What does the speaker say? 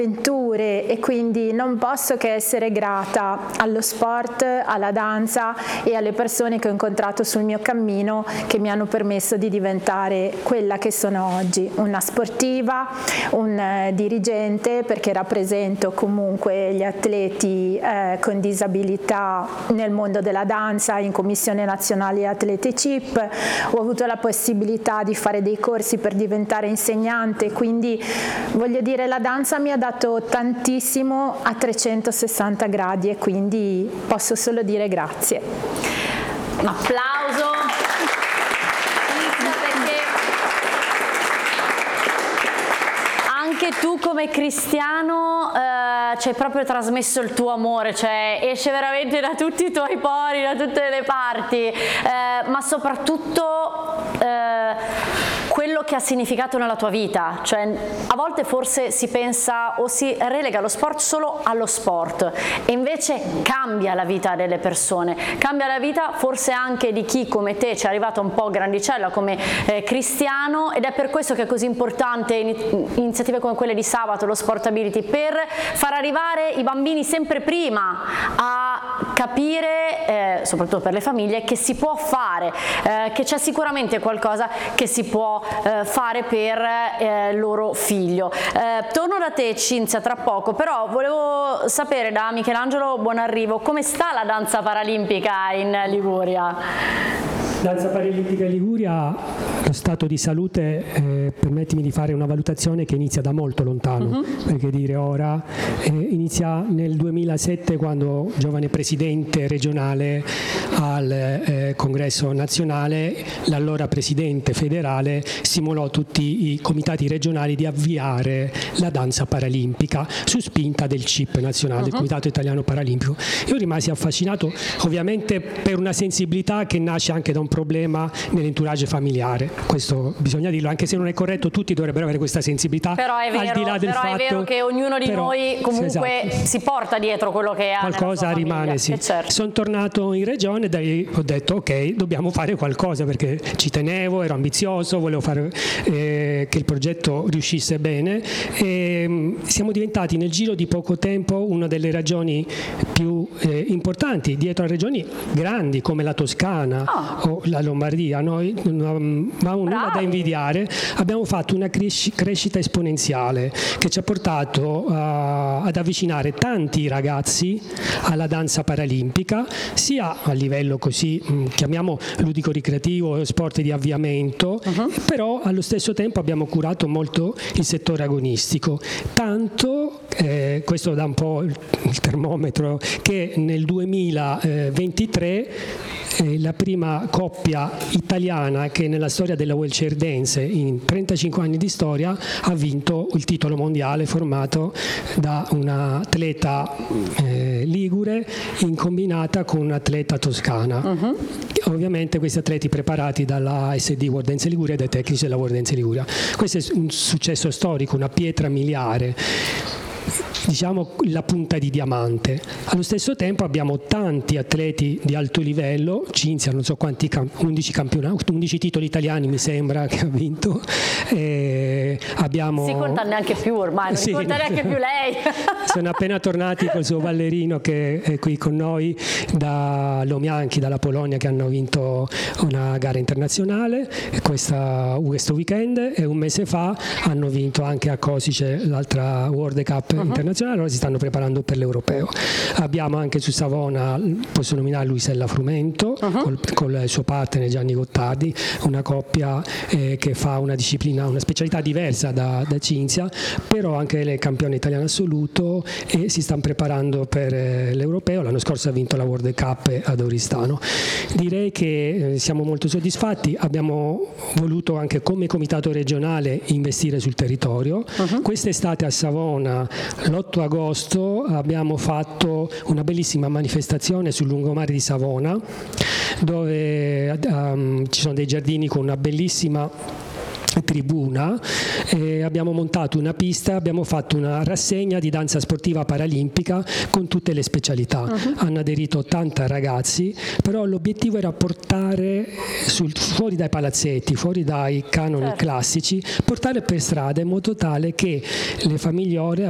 avventure, e quindi non posso che essere grata allo sport, alla danza e alle persone che ho incontrato sul mio cammino, che mi hanno permesso di diventare quella che sono oggi, una sportiva, un dirigente, perché rappresento comunque gli atleti con disabilità nel mondo della danza in Commissione Nazionale Atlete CIP. Ho avuto la possibilità di fare dei corsi per diventare insegnante, quindi voglio dire, la danza mi ha dato tantissimo a 360 gradi e quindi posso solo dire grazie. Un applauso. Perché anche tu come cristiano ci hai proprio trasmesso il tuo amore, cioè esce veramente da tutti i tuoi pori, da tutte le parti, ma soprattutto quello che ha significato nella tua vita. Cioè, a volte forse si pensa o si relega lo sport solo allo sport, e invece cambia la vita delle persone, cambia la vita forse anche di chi come te ci è arrivato un po' grandicella come cristiano, ed è per questo che è così importante iniziative come quelle di sabato, lo Sportability, per far arrivare i bambini sempre prima a capire, soprattutto per le famiglie, che si può fare, che c'è sicuramente qualcosa che si può fare per il loro figlio. Torno da te, Cinzia, tra poco, però volevo sapere da Michelangelo Buonarrivo come sta la danza paralimpica in Liguria. Danza Paralimpica in Liguria, lo stato di salute, permettimi di fare una valutazione che inizia da molto lontano, perché dire ora, inizia nel 2007, quando giovane presidente regionale al Congresso nazionale, l'allora presidente federale stimolò tutti i comitati regionali di avviare la danza paralimpica su spinta del CIP nazionale, del Comitato Italiano Paralimpico. Io rimasi affascinato, ovviamente per una sensibilità che nasce anche da un problema nell'entourage familiare, questo bisogna dirlo, anche se non è corretto, tutti dovrebbero avere questa sensibilità. Però è vero, al di là del fatto, è vero che ognuno di noi comunque esatto, si porta dietro quello che ha, qualcosa rimane, sì. Certo. Sono tornato in regione e ho detto ok, dobbiamo fare qualcosa, perché ci tenevo, ero ambizioso, volevo fare che il progetto riuscisse bene, e siamo diventati nel giro di poco tempo una delle regioni più importanti, dietro a regioni grandi come la Toscana o la Lombardia. Noi ma nulla da invidiare, abbiamo fatto una crescita esponenziale che ci ha portato ad avvicinare tanti ragazzi alla danza paralimpica, sia a livello così chiamiamo ludico-ricreativo, sport di avviamento, però allo stesso tempo abbiamo curato molto il settore agonistico, tanto questo dà un po' il termometro, che nel 2023 la prima coppia italiana che nella storia della wheelchair dance in 35 anni di storia ha vinto il titolo mondiale, formato da un'atleta ligure in combinata con un'atleta toscana. Ovviamente questi atleti preparati dalla SD World Dance Liguria e dai tecnici della World Dance Liguria. Questo è un successo storico, una pietra miliare, diciamo la punta di diamante. Allo stesso tempo abbiamo tanti atleti di alto livello, Cinzia non so quanti 11 titoli italiani mi sembra che ha vinto, abbiamo... Si conta neanche più ormai, non si conta neanche più lei. Sono appena tornati col suo ballerino che è qui con noi da Lomianchi, dalla Polonia, che hanno vinto una gara internazionale questo weekend, e un mese fa hanno vinto anche a Kosice l'altra World Cup internazionale, ora si stanno preparando per l'europeo. Abbiamo anche su Savona, posso nominare Luisella Frumento con il suo partner Gianni Gottardi, una coppia che fa una disciplina, una specialità diversa da Cinzia, però anche lei è campione italiano assoluto e si stanno preparando per l'europeo. L'anno scorso ha vinto la World Cup ad Oristano. Direi che siamo molto soddisfatti, abbiamo voluto anche come comitato regionale investire sul territorio. Quest'estate a Savona, l'8 agosto, abbiamo fatto una bellissima manifestazione sul lungomare di Savona, dove ci sono dei giardini con una bellissima tribuna, abbiamo montato una pista, abbiamo fatto una rassegna di danza sportiva paralimpica con tutte le specialità. Hanno aderito 80 ragazzi, però l'obiettivo era portare fuori dai palazzetti, fuori dai canoni classici, portare per strada in modo tale che le famiglie